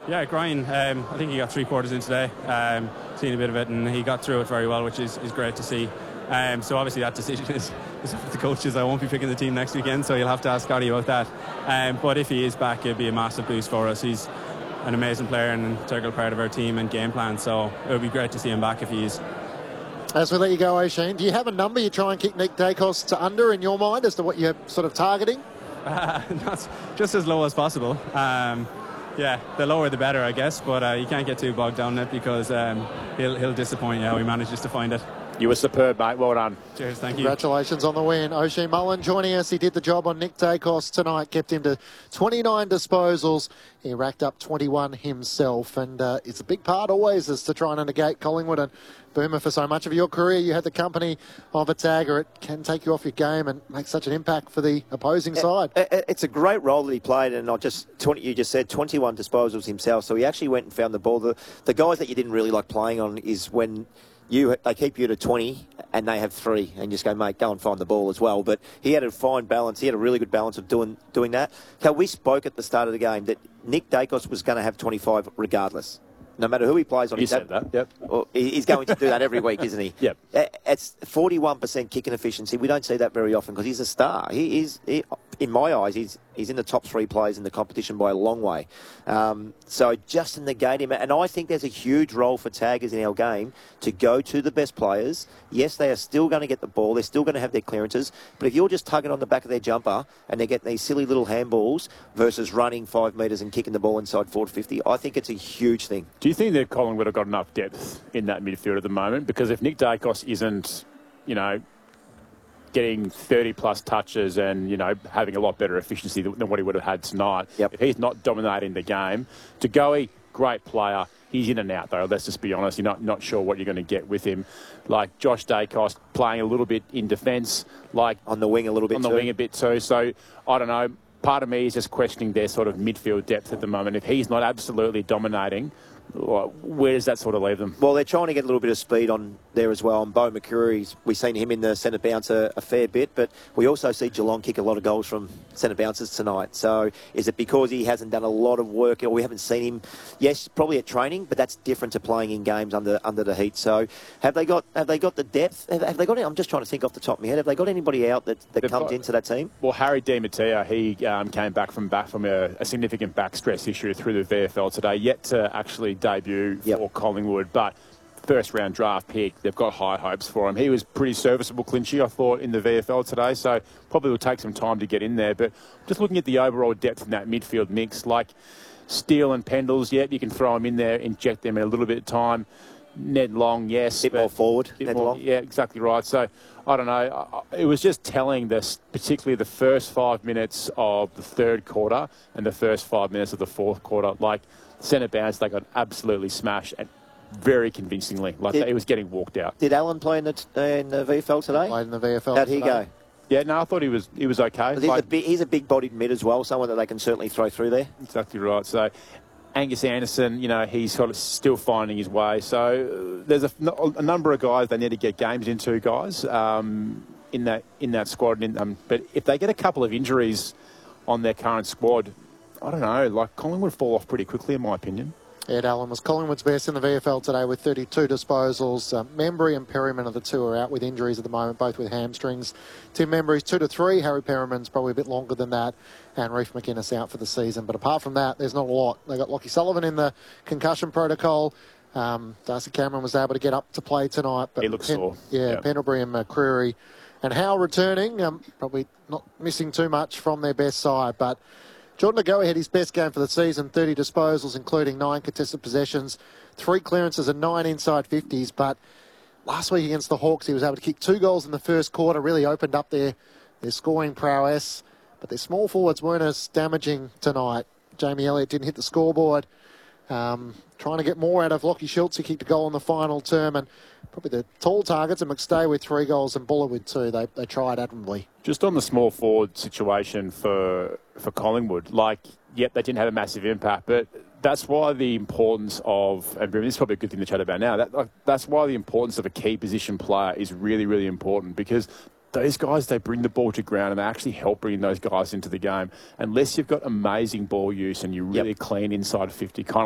Yeah, groin. I think he got 3/4 in today. Seen a bit of it, and he got through it very well, which is great to see. So obviously that decision is up to the coaches. I won't be picking the team next weekend, so you'll have to ask Scotty about that. But if he is back, it'd be a massive boost for us. He's an amazing player and an integral part of our team and game plan, so it would be great to see him back if he is. As we let you go, O'Sheen, do you have a number you try and kick Nick Daicos to under in your mind as to what you're sort of targeting? Not just as low as possible. Yeah, the lower the better, I guess, but you can't get too bogged down in it because he'll disappoint you how he manages to find it. You were superb, mate. Well done. Cheers, thank you. Congratulations on the win. O'Sheen Mullen joining us. He did the job on Nick Daicos tonight, kept him to 29 disposals. He racked up 21 himself, and it's a big part always is to try and negate Collingwood. And Boomer, for so much of your career, you had the company of a tagger. It can take you off your game and make such an impact for the opposing side. It's a great role that he played, and you just said 21 disposals himself, so he actually went and found the ball. The guys that you didn't really like playing on is when they keep you to 20 and they have 3 and just go, mate, go and find the ball as well. But he had a fine balance. He had a really good balance of doing that. Cal, we spoke at the start of the game that Nick Daicos was going to have 25 regardless. No matter who he plays on. You said that, yep. Well, he's going to do that every week, isn't he? Yep. It's 41% kicking efficiency. We don't see that very often because he's a star. He, in my eyes, he's in the top 3 players in the competition by a long way. So just to negate him, and I think there's a huge role for taggers in our game to go to the best players. Yes, they are still going to get the ball. They're still going to have their clearances. But if you're just tugging on the back of their jumper and they're getting these silly little handballs versus running 5 metres and kicking the ball inside 40-50, I think it's a huge thing. Do you think that Collingwood have got enough depth in that midfield at the moment? Because if Nick Daicos isn't, getting 30-plus touches and, having a lot better efficiency than what he would have had tonight, if he's not dominating the game, Tagoe, great player. He's in and out, though. Let's just be honest. You're not sure what you're going to get with him. Like Josh Daicos playing a little bit in defence. Like on the wing a little bit too. On the wing a bit too. So, I don't know. Part of me is just questioning their sort of midfield depth at the moment. If he's not absolutely dominating, where does that sort of leave them? Well, they're trying to get a little bit of speed on there as well. And Beau McCreary, we've seen him in the centre bounce a fair bit, but we also see Geelong kick a lot of goals from centre bounces tonight. So is it because he hasn't done a lot of work, or we haven't seen him? Yes, probably at training, but that's different to playing in games under the heat. So have they got the depth? Have they got? I'm just trying to think off the top of my head. Have they got anybody out that comes into that team? Well, Harry Di Mattia, he came back from a significant back stress issue through the VFL today, yet to actually debut for Collingwood, but first round draft pick, they've got high hopes for him. He was pretty serviceable, Clinchy, I thought, in the VFL today, so probably will take some time to get in there. But just looking at the overall depth in that midfield mix, like Steele and Pendles, you can throw them in there, inject them in a little bit of time. Ned Long, yes. A bit more forward, Ned Long. Yeah, exactly right. So, I don't know. It was just telling this, particularly the first 5 minutes of the third quarter and the first 5 minutes of the fourth quarter. Like, centre bounce, they got absolutely smashed and very convincingly. Like, he was getting walked out. Did Allen play in the VFL today? Played in the VFL How'd he go? Yeah, no, I thought he was okay. He's a big-bodied mid as well, someone that they can certainly throw through there. Exactly right. So Angus Anderson, he's sort of still finding his way. So there's a number of guys they need to get games into, guys, in that squad. But if they get a couple of injuries on their current squad, I don't know, like Collingwood fall off pretty quickly, in my opinion. Ed Allen was Collingwood's best in the VFL today with 32 disposals. Membry and Perryman are the two who are out with injuries at the moment, both with hamstrings. Tim Membry's 2 to 3. Harry Perryman's probably a bit longer than that. And Reef McInnes out for the season. But apart from that, there's not a lot. They got Lockie Sullivan in the concussion protocol. Darcy Cameron was able to get up to play tonight. But he looks sore. Yeah, Pendlebury and McCreary. And Howe returning, probably not missing too much from their best side. But Jordan Tagoe had his best game for the season, 30 disposals, including 9 contested possessions, 3 clearances and 9 inside 50s. But last week against the Hawks, he was able to kick 2 goals in the first quarter, really opened up their scoring prowess. But their small forwards weren't as damaging tonight. Jamie Elliott didn't hit the scoreboard. Trying to get more out of Lockie Schultz, who kicked a goal in the final term. And probably the tall targets, and McStay with 3 goals and Buller with 2. They tried admirably. Just on the small forward situation for Collingwood, they didn't have a massive impact, but that's why the importance of, and this is probably a good thing to chat about now, that's why the importance of a key position player is really, really important, because those guys, they bring the ball to ground and they actually help bring those guys into the game. Unless you've got amazing ball use and you're really clean inside of 50, kind of